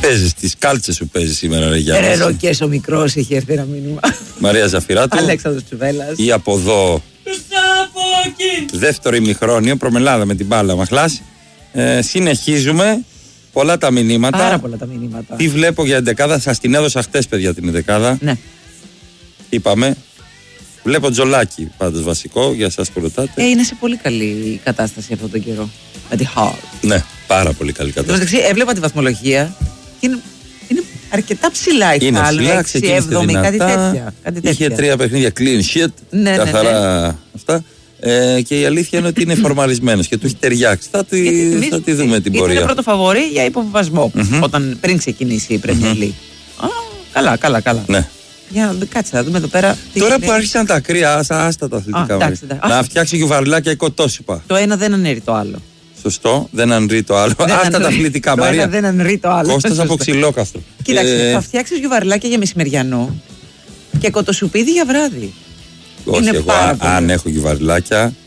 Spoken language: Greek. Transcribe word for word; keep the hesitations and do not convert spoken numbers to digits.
παίζεις, τις κάλτσες σου παίζεις σήμερα, ρε Γιάννη. Ρε Ροκές ο μικρός έχει έρθει ένα μήνυμα. Μαρία Ζαφυράτου. Αλέξανδρος Τσουβέλλας. Ή από εδώ. Δεύτερο ημιχρόνιο, προμελάδα με την μπάλα μαχλάς. Ε, συνεχίζουμε. Πολλά τα μηνύματα. Πάρα πολλά τα μηνύματα. Τι βλέπω για εντεκάδα, σας την έδωσα χτες, παιδιά, την εντεκάδα. Ναι. Είπαμε. Βλέπω Τζολάκι πάντως βασικό, για σας που ρωτάτε. Ε, είναι σε πολύ καλή κατάσταση αυτόν τον καιρό. Με τη Hall. Ναι, πάρα πολύ καλή κατάσταση. Εντάξει, έβλεπα τη βαθμολογία και είναι, είναι αρκετά ψηλά η Είναι Hall. ψηλά, έξι έβδομη, κάτι τέτοια. Κάτι τέτοια. Είχε τρία παιχνίδια clean sheet, ναι, καθαρά ναι, ναι. αυτά. Ε, και η αλήθεια είναι ότι είναι φορμαρισμένος και του έχει ταιριάξει. Θα τη, εμείς, θα τη δούμε την πορεία. Είναι πρώτο φαβορί για υποβιβασμό mm-hmm. όταν, πριν ξεκινήσει η Premier League. Mm-hmm. Α, καλά, καλά, καλά. Ναι. Για να κάτσε, να δούμε εδώ πέρα. Τώρα είναι... που άρχισαν τα κρύα, άστα, άστα τα αθλητικά. Α, εντάξει, εντάξει. Να φτιάξει γιουβαρλάκια οικοτόσιπα. Το ένα δεν αναιρεί το άλλο. Σωστό, δεν ανρεί το άλλο. Δεν Άστα τα αθλητικά, το Μαρία. Ένα δεν ανρεί το άλλο. Κώστας από Ξυλόκαστρο. Κοίταξε, ε... θα φτιάξεις γιουβαρλάκια για μεσημεριανό και κοτοσουπίδι για βράδυ. Όχι, είναι εγώ, πάρα αν πολύ. έχω γιουβαρλάκια,